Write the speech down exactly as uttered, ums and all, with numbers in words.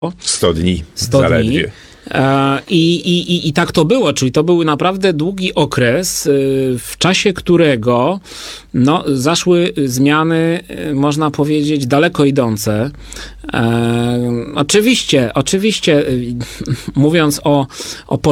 sto dni sto zaledwie. dni. I, i, i, I tak to było, czyli to był naprawdę długi okres, w czasie którego no, zaszły zmiany, można powiedzieć, daleko idące. E, oczywiście, oczywiście, mówiąc o, o